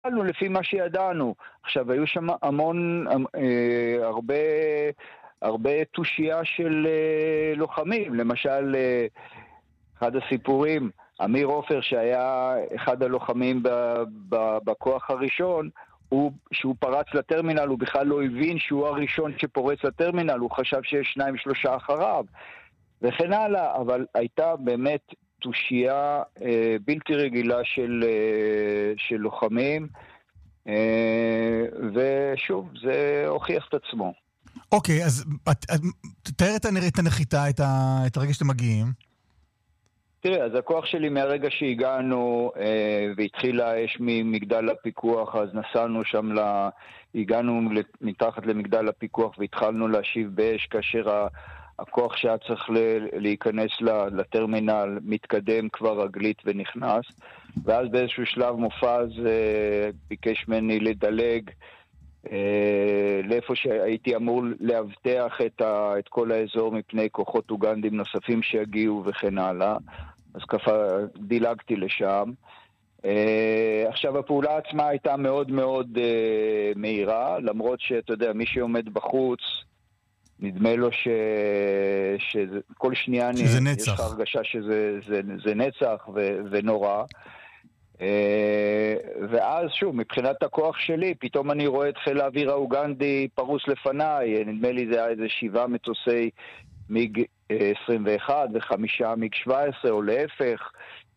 פעלנו לפי מה שידענו. עכשיו, היו שם הרבה תושייה של לוחמים. למשל, אחד הסיפורים, אמיר עופר, שהיה אחד הלוחמים בכוח הראשון, שהוא פרץ לטרמינל, הוא בכלל לא הבין שהוא הראשון שפורץ לטרמינל, הוא חשב שיש 2-3 אחריו, וכן הלאה. אבל הייתה באמת תושייה בלתי רגילה של לוחמים, ושוב, זה הוכיח את עצמו. אוקיי, אז תאר את הנחיתה, את הרגע שאתם מגיעים. תראה, אז הכוח שלי מהרגע שהגענו והתחילה האש ממגדל הפיקוח, אז נסענו שם, הגענו מתחת למגדל הפיקוח והתחלנו להשיב באש, כאשר הכוח שהיה צריך להיכנס לטרמינל מתקדם כבר רגלית ונכנס, ואז באיזשהו שלב מופז ביקש ממני לדלג לאיפה שהייתי אמור להבטח את כל האזור מפני כוחות אוגנדים נוספים שיגיעו וכן הלאה. אז ככה דילגתי לשם. עכשיו, הפעולה עצמה הייתה מאוד מאוד מהירה, למרות שאתה יודע, מי שעומד בחוץ נדמה לו שכל שנייה יש לך הרגשה שזה נצח ונורא. ואז שוב, מבחינת הכוח שלי, פתאום אני רואה את חיל האוויר האוגנדי פרוס לפניי, נדמה לי זה היה איזה 7 מטוסי מיג 21 ו5 מיג 17 או להפך,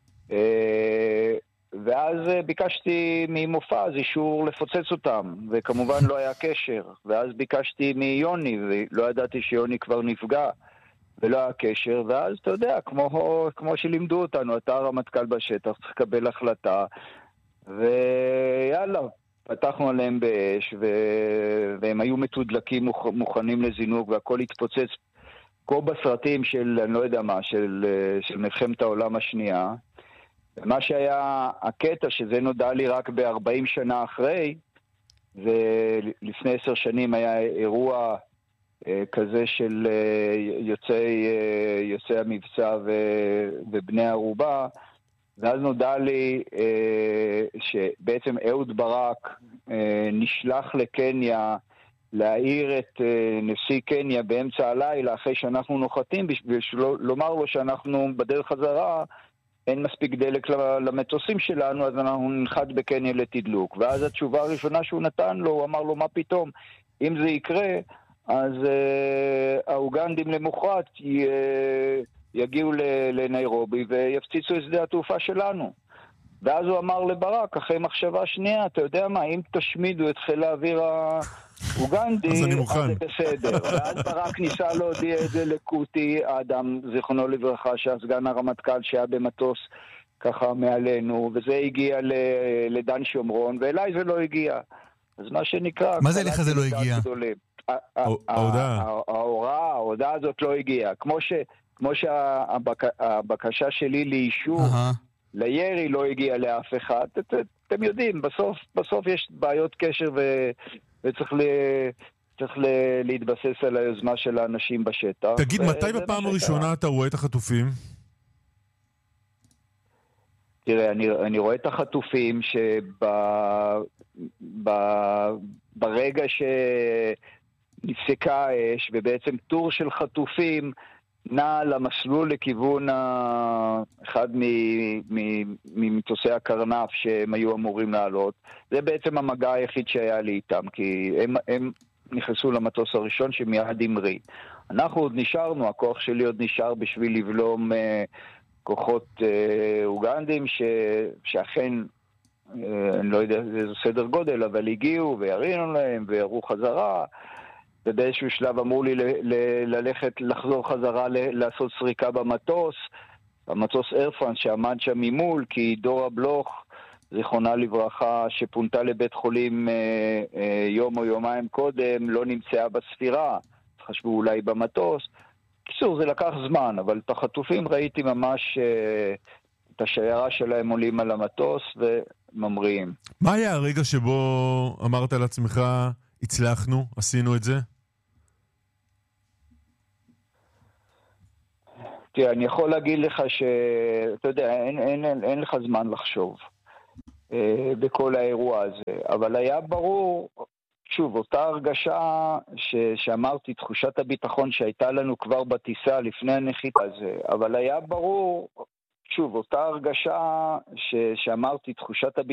ואז ביקשתי ממופז אישור לפוצץ אותם, וכמובן לא היה קשר, ואז ביקשתי מיוני, ולא ידעתי שיוני כבר נפגע, ולא היה קשר, ואז אתה יודע, כמו שלימדו אותנו, אתה הרמטכ"ל בשטח, צריך לקבל החלטה, ויאללה, פתחנו עליהם באש, והם היו מתודלקים, מוכנים לזינוק, והכל התפוצץ, כמו בסרטים של, אני לא יודע מה, של מלחמת העולם השנייה. ומה שהיה הקטע, שזה נודע לי רק ב-40 שנה אחרי, ולפני 10 שנים היה אירוע כזה של יוצאי המבצע ובני ערובה, ואז נודע לי שבעצם אהוד ברק נשלח לקניה להעיר את נשיא קניה באמצע הלילה אחרי שאנחנו נוחתים, בשביל לומר לו שאנחנו בדרך חזרה, אין מספיק דלק למטוסים שלנו, אז אנחנו נחת בקניה לתדלוק. ואז התשובה הראשונה שהוא נתן לו, הוא אמר לו, מה פתאום? אם זה יקרה, אז האוגנדים למוחרת יגיעו לניירובי ויפציצו את שדה התעופה שלנו. ואז הוא אמר לברק, אחרי מחשבה שנייה, אתה יודע מה, אם תשמידו את חיל האוויר האוגנדי, אז אני מוכן. אז זה בסדר. ואז ברק ניסה להודיע את זה לקוטי, האדם, זיכרונו לברכה, שהסגן הרמטכ"ל שהיה במטוס ככה מעלינו, וזה הגיע לדן שומרון, ואליי זה לא הגיע. אז מה שנקרא... מה זה אליך זה לא הגיע? ההודעה הזאת לא הגיעה. כמו שהבקשה שלי לאישור לירי לא הגיע לאף אחד. אתם יודעים, בסוף יש בעיות קשר וצריך להתבסס על היוזמה של האנשים בשטח. תגיד, מתי בפעם הראשונה אתה רואה את החטופים? תראה, אני רואה את החטופים ברגע שנפסקה האש, ובעצם טור של חטופים נע למסלול לכיוון אחד ממטוסי הקרנף שהם היו אמורים לעלות. זה בעצם המגע היחיד שהיה לי איתם, כי הם נכנסו למטוס הראשון שמיד המריא. אנחנו עוד נשארנו, הכוח שלי עוד נשאר בשביל לבלום כוחות אוגנדים שאכן, אני לא יודע איזה סדר גודל, אבל הגיעו וירינו להם וירו חזרה, ובאיזשהו שלב אמרו לי לחזור חזרה לעשות סריקה במטוס איירפרנס שעמד שם ממול, כי דורה בלוך, זיכרונה לברכה, שפונתה לבית חולים יום או יומיים קודם, לא נמצאה בספירה, חשבו אולי במטוס. קיצור, זה לקח זמן, אבל את החטופים ראיתי ממש את השיירה שלהם עולים על המטוס וממריאים. מה היה הרגע שבו אמרת לעצמך, הצלחנו, עשינו את זה? תראה, אני יכול להגיד לך שאתה יודע, אין לך זמן לחשוב. בכל האירוע הזה. אבל היה ברור, שוב, אותה הרגשה שאמרתי, תחושת הביטחון שהייתה לנו כבר בטיסה לפני הנחיתה הזה, אבל היה ברור, שוב, אותה הרגשה שאמרתי, תחושת הביטחון